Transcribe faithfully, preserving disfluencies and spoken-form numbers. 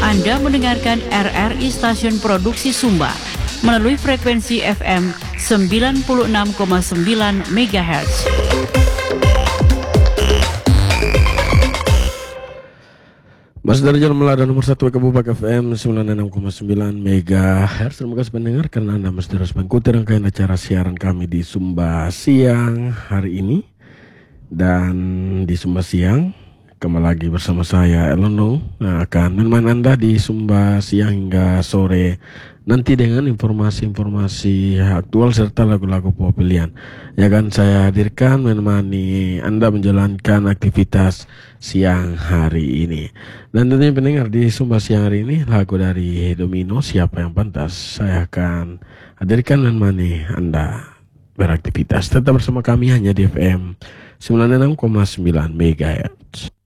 Anda mendengarkan R R I Stasiun Produksi Sumba melalui frekuensi F M sembilan puluh enam koma sembilan megahertz. Masih dari Jalan Melada nomor satu Kabupaten F M sembilan puluh enam koma sembilan megahertz. Terima kasih pendengar karena Anda masih terus mengikuti rangkaian acara siaran kami di Sumba Siang hari ini. Dan di Sumba Siang kembali lagi bersama saya Elono yang akan menemani Anda di Sumba Siang hingga sore nanti dengan informasi-informasi aktual serta lagu-lagu pop pilihan yang akan saya hadirkan menemani Anda menjalankan aktivitas siang hari ini. Dan tentunya pendengar di Sumba Siang hari ini lagu dari Domino Siapa Yang Pantas saya akan hadirkan menemani Anda beraktivitas. Tetap bersama kami hanya di F M sembilan puluh enam koma sembilan megahertz.